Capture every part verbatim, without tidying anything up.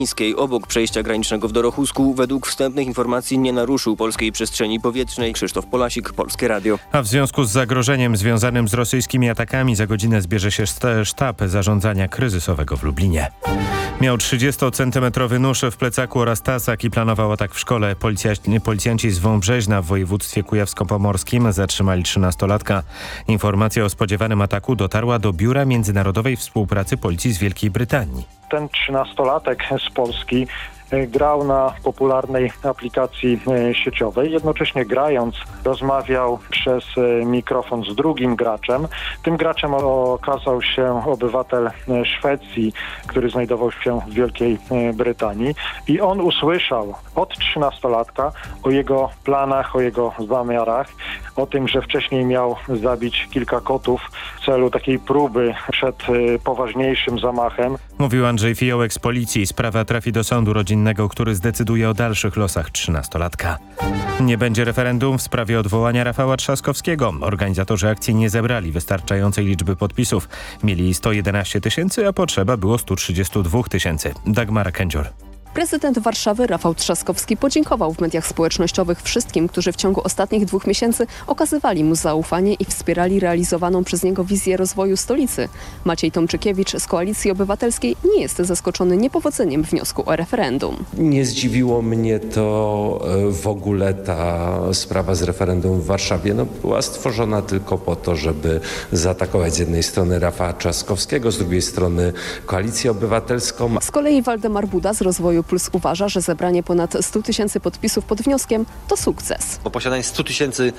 obok przejścia granicznego w Dorochusku według wstępnych informacji nie naruszył polskiej przestrzeni powietrznej. Krzysztof Polasik, Polskie Radio. A w związku z zagrożeniem związanym z rosyjskimi atakami za godzinę zbierze się sztab zarządzania kryzysowego w Lublinie. Miał trzydziestocentymetrowy nóż w plecaku oraz tasak i planował atak w szkole. Policja, policjanci z Wąbrzeźna w województwie kujawsko-pomorskim zatrzymali trzynastolatka. Informacja o spodziewanym ataku dotarła do Biura Międzynarodowej Współpracy Policji z Wielkiej Brytanii. Ten trzynastolatek z Polski grał na popularnej aplikacji sieciowej. Jednocześnie grając rozmawiał przez mikrofon z drugim graczem. Tym graczem okazał się obywatel Szwecji, który znajdował się w Wielkiej Brytanii i on usłyszał od trzynastolatka o jego planach, o jego zamiarach, o tym, że wcześniej miał zabić kilka kotów w celu takiej próby przed poważniejszym zamachem. Mówił Andrzej Fiołek z Policji. Sprawa trafi do sądu rodzinnego, który zdecyduje o dalszych losach trzynastolatka. Nie będzie referendum w sprawie odwołania Rafała Trzaskowskiego. Organizatorzy akcji nie zebrali wystarczającej liczby podpisów. Mieli sto jedenaście tysięcy, a potrzeba było sto trzydzieści dwa tysięcy. Dagmara Kędzior. Prezydent Warszawy Rafał Trzaskowski podziękował w mediach społecznościowych wszystkim, którzy w ciągu ostatnich dwóch miesięcy okazywali mu zaufanie i wspierali realizowaną przez niego wizję rozwoju stolicy. Maciej Tomczykiewicz z Koalicji Obywatelskiej nie jest zaskoczony niepowodzeniem wniosku o referendum. Nie zdziwiło mnie to w ogóle ta sprawa z referendum w Warszawie. No, była stworzona tylko po to, żeby zaatakować z jednej strony Rafała Trzaskowskiego, z drugiej strony Koalicję Obywatelską. Z kolei Waldemar Buda z Rozwoju Plus uważa, że zebranie ponad stu tysięcy podpisów pod wnioskiem to sukces. Bo posiadanie stu tysięcy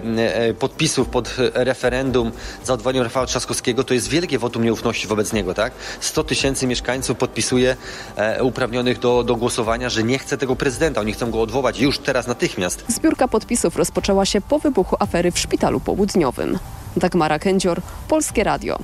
podpisów pod referendum za odwołaniem Rafała Trzaskowskiego to jest wielkie wotum nieufności wobec niego, tak? sto tysięcy mieszkańców podpisuje e, uprawnionych do, do głosowania, że nie chce tego prezydenta. Oni chcą go odwołać już teraz natychmiast. Zbiórka podpisów rozpoczęła się po wybuchu afery w Szpitalu Południowym. Dagmara Kędzior, Polskie Radio.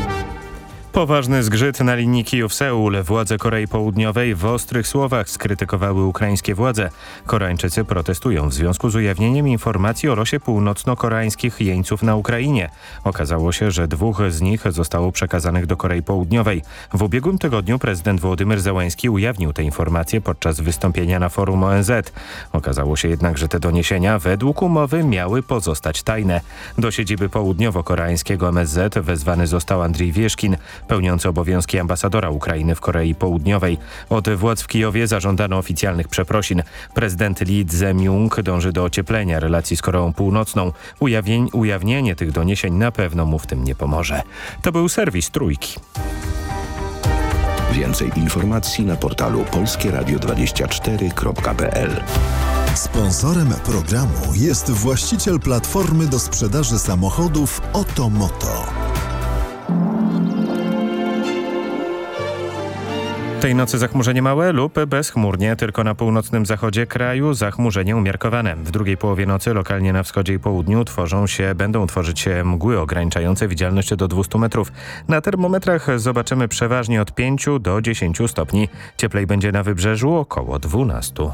Poważny zgrzyt na linii Kijów-Seul. Władze Korei Południowej w ostrych słowach skrytykowały ukraińskie władze. Koreańczycy protestują w związku z ujawnieniem informacji o losie północno-koreańskich jeńców na Ukrainie. Okazało się, że dwóch z nich zostało przekazanych do Korei Południowej. W ubiegłym tygodniu prezydent Wołodymyr Zełański ujawnił te informacje podczas wystąpienia na forum O N Z. Okazało się jednak, że te doniesienia według umowy miały pozostać tajne. Do siedziby południowo-koreańskiego M S Z wezwany został Andrii Wieszkin, pełniący obowiązki ambasadora Ukrainy w Korei Południowej. Od władz w Kijowie zażądano oficjalnych przeprosin. Prezydent Lee Jae-myung dąży do ocieplenia relacji z Koreą Północną. Ujawnień, ujawnienie tych doniesień na pewno mu w tym nie pomoże. To był serwis Trójki. Więcej informacji na portalu polskie radio dwadzieścia cztery kropka p l. Sponsorem programu jest właściciel platformy do sprzedaży samochodów Otomoto. Tej nocy zachmurzenie małe lub bezchmurnie, tylko na północnym zachodzie kraju zachmurzenie umiarkowane. W drugiej połowie nocy lokalnie na wschodzie i południu tworzą się, będą tworzyć się mgły ograniczające widzialność do dwustu metrów. Na termometrach zobaczymy przeważnie od pięciu do dziesięciu stopni. Cieplej będzie na wybrzeżu około dwunastu.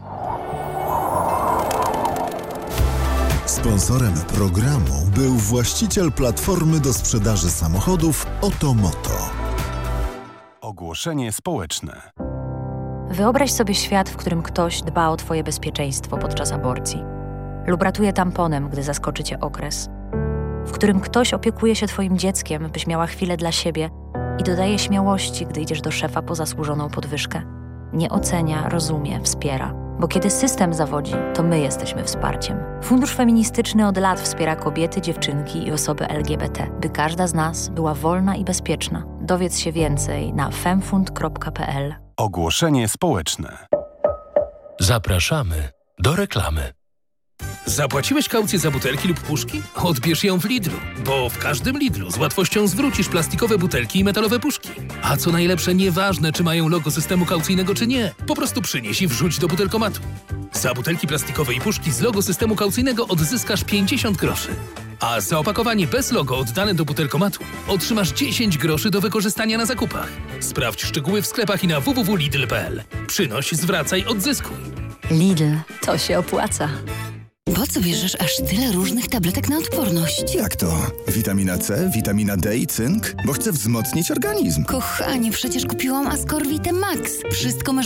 Sponsorem programu był właściciel platformy do sprzedaży samochodów Otomoto. Ogłoszenie społeczne. Wyobraź sobie świat, w którym ktoś dba o twoje bezpieczeństwo podczas aborcji lub ratuje tamponem, gdy zaskoczy cię okres, w którym ktoś opiekuje się twoim dzieckiem, byś miała chwilę dla siebie i dodaje śmiałości, gdy idziesz do szefa po zasłużoną podwyżkę. Nie ocenia, rozumie, wspiera. Bo kiedy system zawodzi, to my jesteśmy wsparciem. Fundusz Feministyczny od lat wspiera kobiety, dziewczynki i osoby L G B T, by każda z nas była wolna i bezpieczna. Dowiedz się więcej na femfund kropka p l. Ogłoszenie społeczne. Zapraszamy do reklamy. Zapłaciłeś kaucję za butelki lub puszki? Odbierz ją w Lidlu, bo w każdym Lidlu z łatwością zwrócisz plastikowe butelki i metalowe puszki. A co najlepsze, nieważne czy mają logo systemu kaucyjnego czy nie, po prostu przynieś i wrzuć do butelkomatu. Za butelki plastikowe i puszki z logo systemu kaucyjnego odzyskasz pięćdziesiąt groszy. A za opakowanie bez logo oddane do butelkomatu otrzymasz dziesięć groszy do wykorzystania na zakupach. Sprawdź szczegóły w sklepach i na w w w kropka lidl kropka p l. Przynoś, zwracaj, odzyskuj. Lidl, to się opłaca. Bo po co bierzesz aż tyle różnych tabletek na odporność? Jak to? Witamina C, witamina D i cynk? Bo chcę wzmocnić organizm. Kochanie, przecież kupiłam Ascorvite Max. Wszystko masz